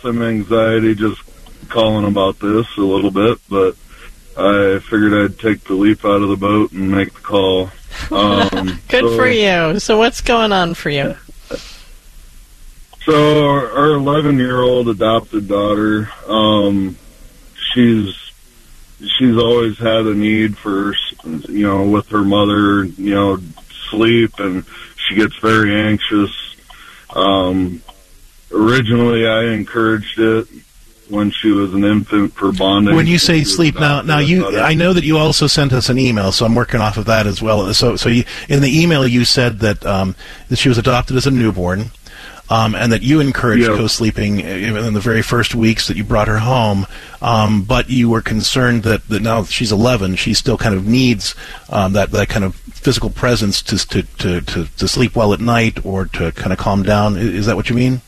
some anxiety just calling about this a little bit, but I figured I'd take the leap out of the boat and make the call. Good for you. So what's going on for you? So our 11-year-old adopted daughter, she's always had a need for, with her mother, sleep, and she gets very anxious. Originally, I encouraged it when she was an infant for bonding. When you say sleep, now I know that you also sent us an email, so I'm working off of that as well. So you, in the email, you said that she was adopted as a newborn. And that you encouraged co-sleeping in the very first weeks that you brought her home, but you were concerned that now that she's 11, she still kind of needs that kind of physical presence to sleep well at night or to kind of calm down. Is that what you mean?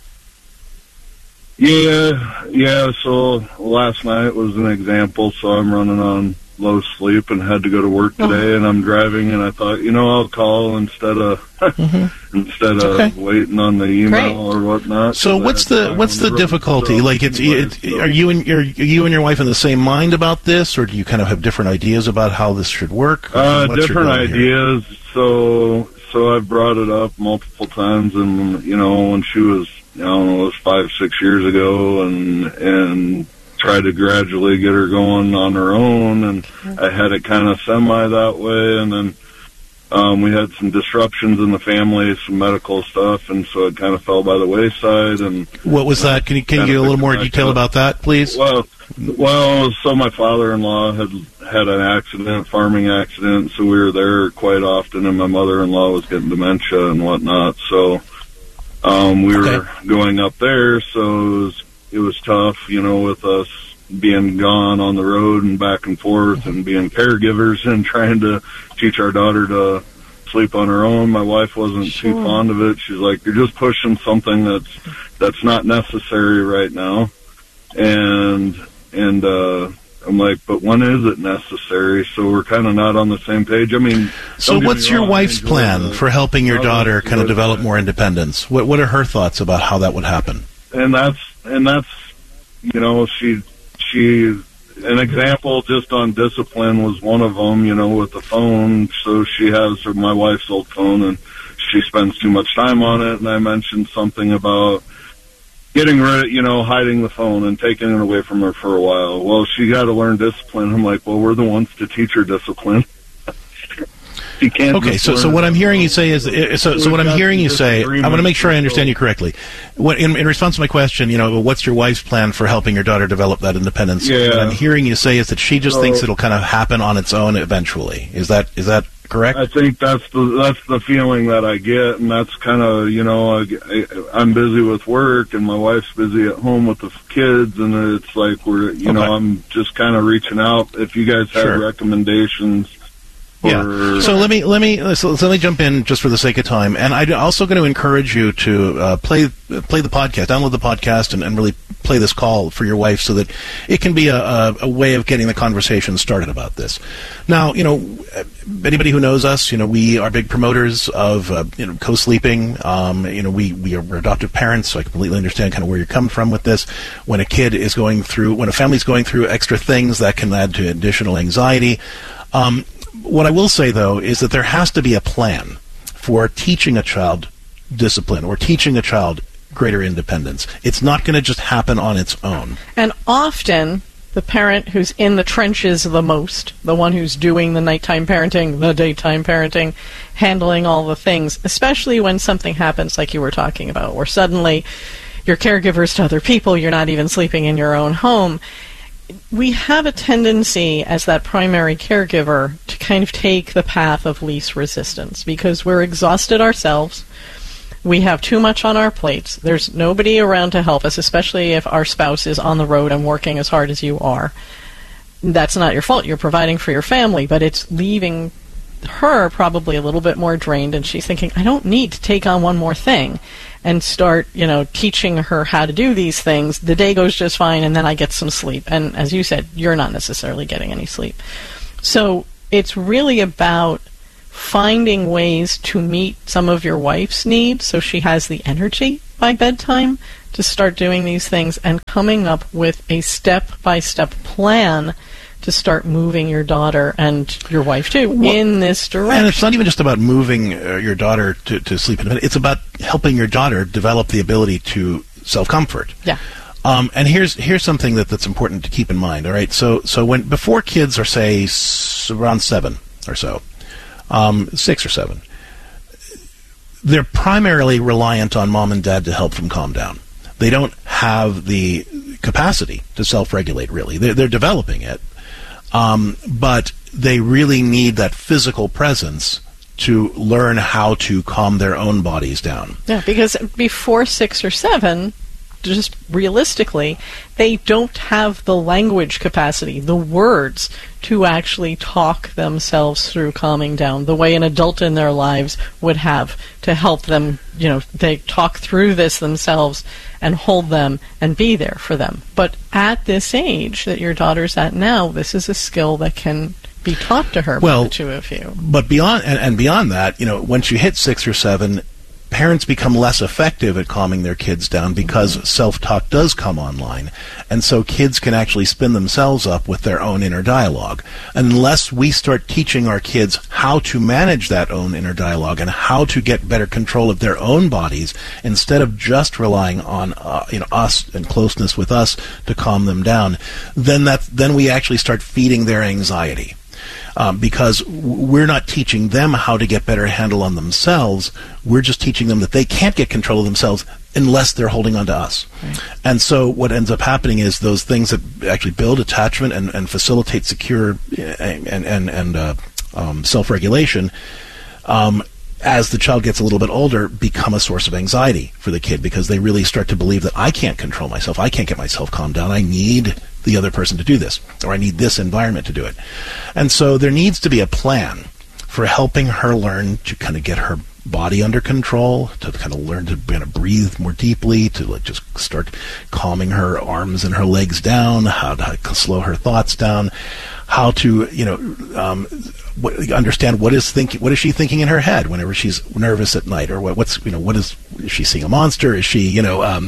Yeah. So last night was an example. So I'm running on low sleep and had to go to work today, and I'm driving, and I thought, I'll call instead of waiting on the email or whatnot. So what's the difficulty? Like, are you and your wife in the same mind about this, or do you kind of have different ideas about how this should work? Different ideas. So I've brought it up multiple times, and when she was, it was 5-6 years ago, and tried to gradually get her going on her own, and I had it kind of semi that way, and then we had some disruptions in the family, some medical stuff, and so it kind of fell by the wayside. And what was that? Can you give a little more detail about that, please? Well, so my father-in-law had an accident, farming accident, so we were there quite often, and my mother-in-law was getting dementia and whatnot, so we were going up there, so it was tough, with us being gone on the road and back and forth and being caregivers and trying to teach our daughter to sleep on her own. My wife wasn't too fond of it. She's like, you're just pushing something that's not necessary right now. And I'm like, but when is it necessary? So we're kind of not on the same page. I mean, so what's your wife's plan for helping your daughter kind of develop more independence? What are her thoughts about how that would happen? And that's she an example just on discipline was one of them, with the phone. So she has my wife's old phone, and she spends too much time on it. And I mentioned something about getting rid, hiding the phone and taking it away from her for a while. Well, she got to learn discipline. I'm like, well, we're the ones to teach her discipline. She can't. Okay, so what I'm hearing you say is, what I'm hearing you say, I want to make sure I understand you correctly. In response to my question, what's your wife's plan for helping your daughter develop that independence? Yeah. What I'm hearing you say is that she just thinks it'll kind of happen on its own eventually. Is that correct? I think that's the feeling that I get, and that's kind of, I'm busy with work, and my wife's busy at home with the kids, and it's like we're, I'm just kind of reaching out. If you guys have recommendations. Yeah. So let me jump in just for the sake of time, and I'm also going to encourage you to play the podcast, download the podcast, and really play this call for your wife, so that it can be a way of getting the conversation started about this. Now, anybody who knows us, we are big promoters of co-sleeping. We're adoptive parents, so I completely understand kind of where you're coming from with this. When a family's going through extra things, that can add to additional anxiety. What I will say, though, is that there has to be a plan for teaching a child discipline or teaching a child greater independence. It's not going to just happen on its own. And often, the parent who's in the trenches the most, the one who's doing the nighttime parenting, the daytime parenting, handling all the things, especially when something happens like you were talking about, where suddenly you're caregivers to other people, you're not even sleeping in your own home. We have a tendency as that primary caregiver to kind of take the path of least resistance because we're exhausted ourselves. We have too much on our plates. There's nobody around to help us, especially if our spouse is on the road and working as hard as you are. That's not your fault. You're providing for your family, but it's leaving her probably a little bit more drained, and she's thinking, I don't need to take on one more thing and start, teaching her how to do these things. The day goes just fine, and then I get some sleep. And as you said, you're not necessarily getting any sleep. So it's really about finding ways to meet some of your wife's needs so she has the energy by bedtime to start doing these things and coming up with a step-by-step plan to start moving your daughter and your wife, too, in this direction. And it's not even just about moving your daughter to sleep in bed. It's about helping your daughter develop the ability to self-comfort. Yeah. And here's something that's important to keep in mind. All right, so before kids are, say, around 7 or so, 6 or 7, they're primarily reliant on mom and dad to help them calm down. They don't have the capacity to self-regulate, really. They're developing it, but they really need that physical presence to learn how to calm their own bodies down. Yeah, because before 6 or 7, just realistically, they don't have the language capacity, the words, to actually talk themselves through calming down the way an adult in their lives would have to help them, they talk through this themselves and hold them and be there for them. But at this age that your daughter's at now, this is a skill that can be taught to her by the two of you. But beyond that, once you hit 6 or 7, parents become less effective at calming their kids down because self-talk does come online. And so kids can actually spin themselves up with their own inner dialogue. Unless we start teaching our kids how to manage that own inner dialogue and how to get better control of their own bodies instead of just relying on us and closeness with us to calm them down, then we actually start feeding their anxiety. Because we're not teaching them how to get better handle on themselves. We're just teaching them that they can't get control of themselves unless they're holding on to us. Right. And so what ends up happening is those things that actually build attachment and facilitate secure and self-regulation, as the child gets a little bit older, become a source of anxiety for the kid because they really start to believe that I can't control myself. I can't get myself calmed down. I need the other person to do this, or I need this environment to do it. And so there needs to be a plan for helping her learn to kind of get her body under control, to kind of learn to kind of breathe more deeply, to just start calming her arms and her legs down, how to slow her thoughts down, how to understand what is she thinking in her head whenever she's nervous at night, or is she seeing a monster? Is she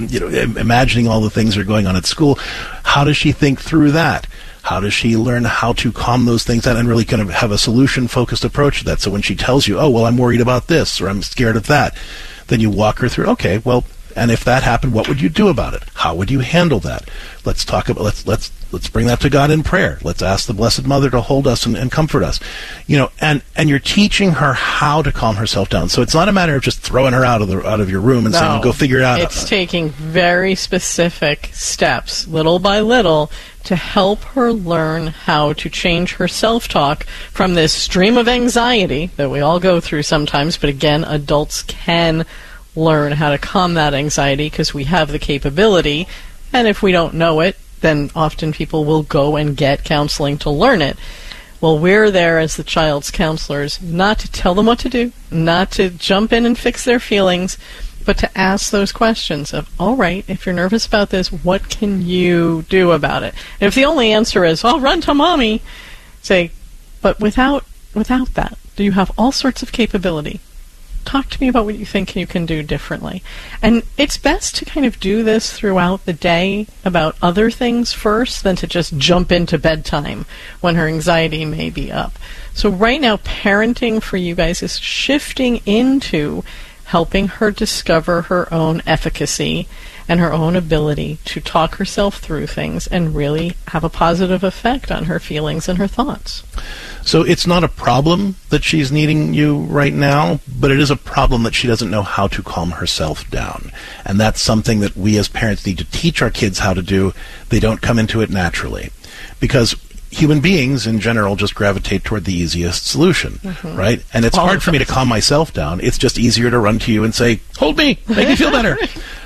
imagining all the things that are going on at school? How does she think through that? How does she learn how to calm those things down and really kind of have a solution-focused approach to that? So when she tells you, oh, well, I'm worried about this or I'm scared of that, then you walk her through, okay, well, and if that happened, what would you do about it? How would you handle that? Let's talk about, let's bring that to God in prayer. Let's ask the Blessed Mother to hold us and comfort us. And you're teaching her how to calm herself down. So it's not a matter of just throwing her out of your room and saying, go figure it out. It's taking very specific steps, little by little, to help her learn how to change her self-talk from this stream of anxiety that we all go through sometimes, but again, adults can learn how to calm that anxiety because we have the capability, and if we don't know it, then often people will go and get counseling to learn it. Well, we're there as the child's counselors, not to tell them what to do, not to jump in and fix their feelings, but to ask those questions of, all right, if you're nervous about this, what can you do about it? And if the only answer is, I'll run to mommy, say, but without that, do you have all sorts of capability? Talk to me about what you think you can do differently. And it's best to kind of do this throughout the day about other things first than to just jump into bedtime when her anxiety may be up. So right now, parenting for you guys is shifting into helping her discover her own efficacy and her own ability to talk herself through things and really have a positive effect on her feelings and her thoughts. So it's not a problem that she's needing you right now, but it is a problem that she doesn't know how to calm herself down. And that's something that we as parents need to teach our kids how to do. They don't come into it naturally. Because human beings in general just gravitate toward the easiest solution, right? And it's hard for me to calm myself down. It's just easier to run to you and say, hold me, make me feel better.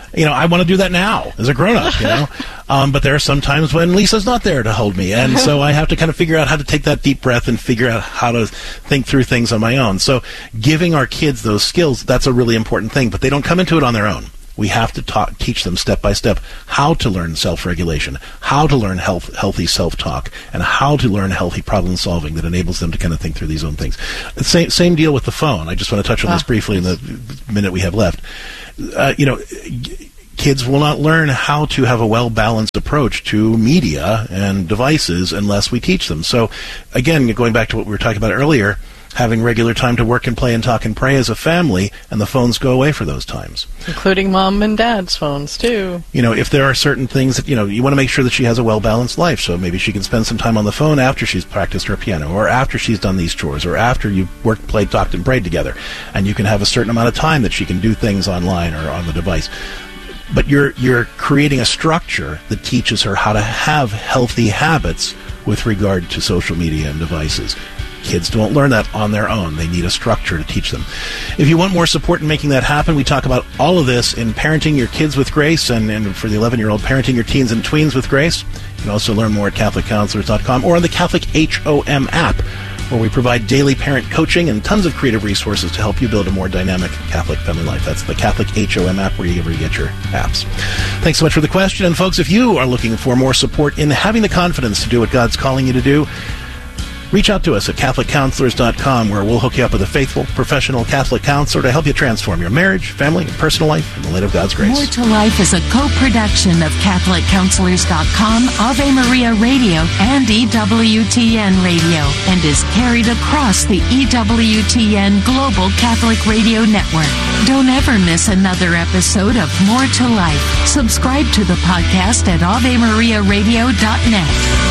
I want to do that now as a grown-up, but there are some times when Lisa's not there to hold me, and so I have to kind of figure out how to take that deep breath and figure out how to think through things on my own. So giving our kids those skills, that's a really important thing, but they don't come into it on their own. We have to teach them step by step how to learn self-regulation, how to learn healthy self-talk, and how to learn healthy problem-solving that enables them to kind of think through these own things. Same deal with the phone. I just want to touch on this briefly in the minute we have left. kids will not learn how to have a well-balanced approach to media and devices unless we teach them. So, again, going back to what we were talking about earlier, having regular time to work and play and talk and pray as a family, and the phones go away for those times. Including mom and dad's phones, too. You know, if there are certain things that, you know, you want to make sure that she has a well-balanced life, so maybe she can spend some time on the phone after she's practiced her piano, or after she's done these chores, or after you've worked, played, talked, and prayed together. And you can have a certain amount of time that she can do things online or on the device. But you're creating a structure that teaches her how to have healthy habits with regard to social media and devices. Kids don't learn that on their own. They need a structure to teach them. If you want more support in making that happen, we talk about all of this in Parenting Your Kids with Grace, and for the 11-year-old, Parenting Your Teens and Tweens with Grace. You can also learn more at CatholicCounselors.com or on the Catholic HOM app, where we provide daily parent coaching and tons of creative resources to help you build a more dynamic Catholic family life. That's the Catholic HOM app, wherever you get your apps. Thanks so much for the question. And folks, if you are looking for more support in having the confidence to do what God's calling you to do, reach out to us at CatholicCounselors.com, where we'll hook you up with a faithful, professional Catholic counselor to help you transform your marriage, family, and personal life in the light of God's grace. More to Life is a co-production of CatholicCounselors.com, Ave Maria Radio, and EWTN Radio, and is carried across the EWTN Global Catholic Radio Network. Don't ever miss another episode of More to Life. Subscribe to the podcast at AveMariaRadio.net.